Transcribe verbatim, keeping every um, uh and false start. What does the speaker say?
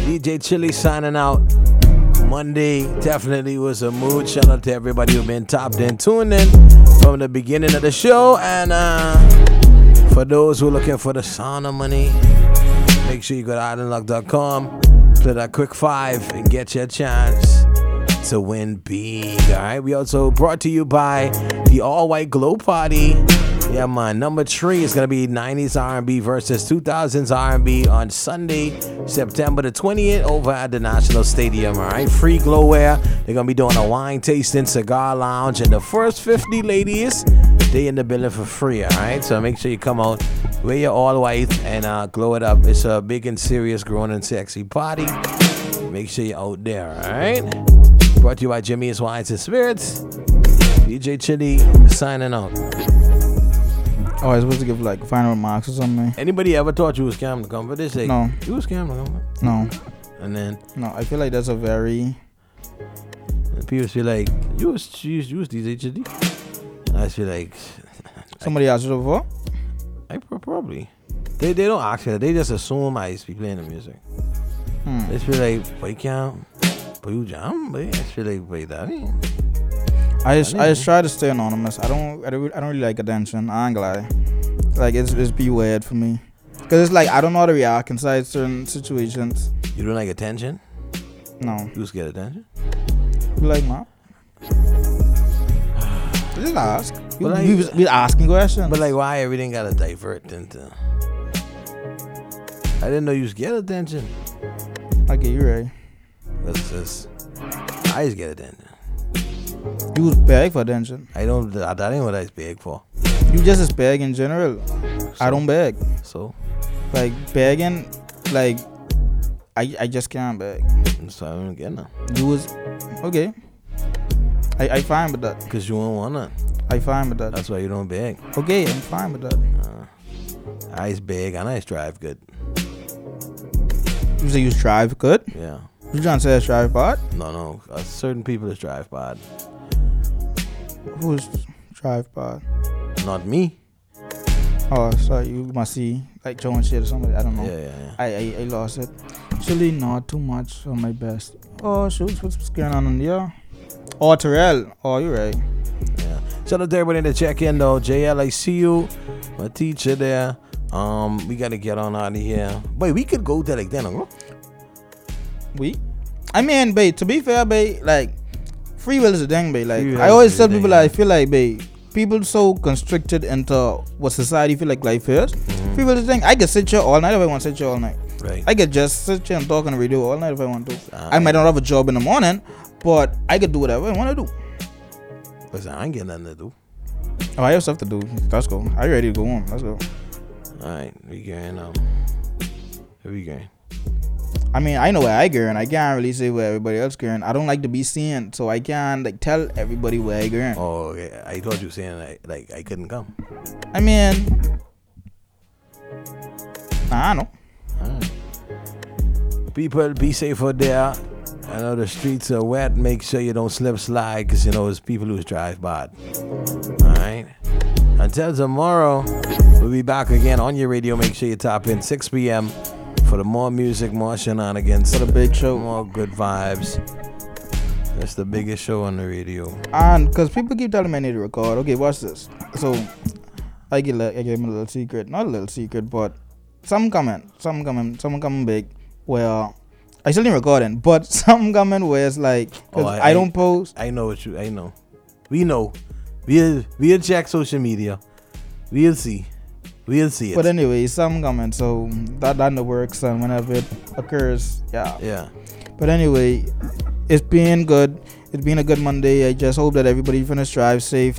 D J Chili signing out. Monday definitely was a mood. Shout out to everybody who been tapped in, tuned in from the beginning of the show. And uh, for those who are looking for the sauna money, make sure you go to island luck dot com, play that quick five, and get your chance to win big. All right. We also brought to you by the All White Glow Party. Yeah, man. Number three is gonna be nineties R and B versus two thousands R and B on Sunday, September the twentieth, over at the National Stadium. All right. Free glowware. They're gonna be doing a wine tasting, cigar lounge, and the first fifty ladies, they in the building for free. All right. So make sure you come out, wear your all white, and uh, glow it up. It's a big and serious, grown and sexy party. Make sure you're out there. All right. Brought to you by Jimmy's Wines and Spirits. D J Chili signing out. Oh, I was supposed to give like final remarks or something. Anybody ever thought you was scammed to come for this? Like, no. You was scammed to come for? No. And then? No, I feel like that's a very... People feel like, you was, you was, you was D J Chili? I feel like... Somebody asked you before? I probably. They they don't ask you. They just assume I used to be playing the music. Hmm. They feel like, boy, can't... Boy, you jam? Boy, I feel like, boy, that ain't... I just, I just try to stay anonymous. I don't I don't, I don't really like attention. I ain't gonna lie. Like, it's, it's be weird for me. Because it's like, I don't know how to react inside certain situations. You don't like attention? No. You scared attention? You like, ma? Just ask. You, like, you was, be asking questions. But like, why everything gotta divert into... I didn't know you was scared attention. Okay, you're right. That's just... I just get attention. You was beg for attention. I don't. That ain't what I was beg for. You just is beg in general. So, I don't beg. So, like begging, like I I just can't beg. So I don't get none. You was okay. I I fine with that. Cause you don't want none. I fine with that. That's why you don't beg. Okay, I'm fine with that. Uh, I beg and I strive good. You say you strive good? Yeah. You trying to say I strive bad? No, no. Uh, certain people strive bad. Who's strive bad? Not me. Oh, sorry. You must see like Joe and shit or somebody. I don't know. Yeah, yeah, yeah. I, I, I lost it. Actually, not too much on my best. Oh, shoot. What's going on in there? Oh, Terrell. Oh, you're right. Yeah. Shout out to everybody to check in though. J L, I see you. My teacher there. Um, we gotta get on out of here. Boy, we could go there like that, no? We? I mean, babe, to be fair, babe, like, free will is a thing, babe. Like, Free I always tell thing, people, yeah. like, I feel like, babe, people so constricted into what society feel like life is. Mm-hmm. Free will is a thing. I can sit here all night if I want to sit here all night. Right. I could just sit here and talk on the radio all night if I want to. Uh, I might not have a job in the morning, but I could do whatever I want to do. Listen, I ain't getting nothing to do. Oh, I have stuff to do. Let's go. Are you ready to go home? Let's go. Alright, we going, um, where we going? I mean, I know where I going. I can't really say where everybody else going. I don't like to be seen, so I can't like tell everybody where I going. Oh, yeah. I thought you were saying like, like I couldn't come. I mean, I don't know. Alright. People, be safe out there. I know the streets are wet. Make sure you don't slip slide, because you know it's people who drive bad. Alright. Until tomorrow, we'll be back again on your radio. Make sure you tap in six p.m. for the more music, more shenanigans. For the big show. More good vibes. It's the biggest show on the radio. And because people keep telling me I need to record. Okay, watch this. So, I give, I give them a little secret. Not a little secret, but some comment. Some comment. Some coming big where I still ain't recording. But some comment where it's like, because Oh, I, I don't post. I know what you, I know. We know. We'll, we'll check social media. We'll see. We'll see it. But anyway, some comment. So, that, that works. And whenever it occurs, yeah. Yeah. But anyway, it's been good. It's been a good Monday. I just hope that everybody finished drive safe